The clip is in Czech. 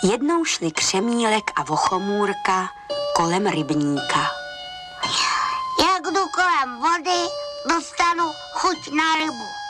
Jednou šli Křemílek a Vochomůrka kolem rybníka. Jak jdu kolem vody, dostanu chuť na rybu.